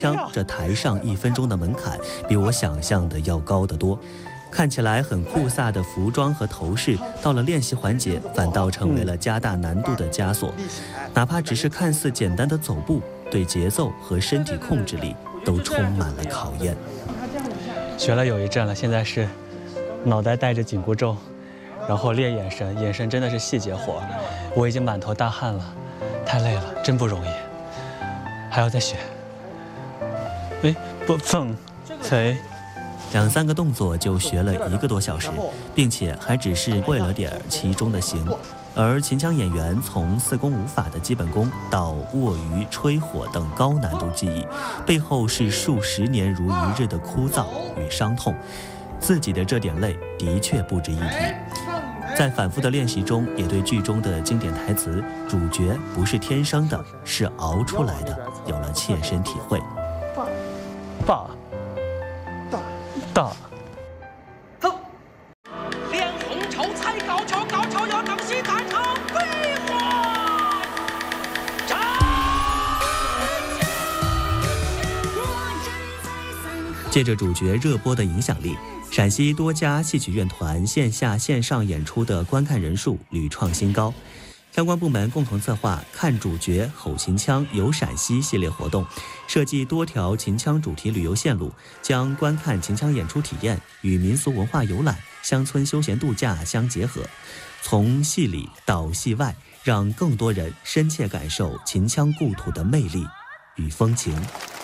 这台上1分钟的门槛比我想象的要高得多。看起来很酷飒的服装和头饰，到了练习环节反倒成为了加大难度的枷锁。哪怕只是看似简单的走步，对节奏和身体控制力都充满了考验。 学了有一阵了，现在是脑袋带着紧箍咒，然后练眼神，眼神真的是细节活，我已经满头大汗了，太累了，真不容易，还要再学。不蹭锤 ，2、3个动作就学了1个多小时，并且还只是会了点其中的形。而秦腔演员从4功5法的基本功到握鱼、吹火等高难度技艺，背后是数十年如一日的枯燥与伤痛。自己的这点累的确不值一提。在反复的练习中，也对剧中的经典台词“主角不是天生的，是熬出来的”有了切身体会。 大走，连红绸踩高跷，高跷要张西战场飞花战。 借着主角热播的影响力，陕西多家戏曲院团线下线上演出的观看人数屡创新高。相关部门共同策划“看主角吼秦腔游陕西”系列活动，设计多条秦腔主题旅游线路，将观看秦腔演出体验与民俗文化游览、乡村休闲度假相结合，从戏里到戏外，让更多人深切感受秦腔故土的魅力与风情。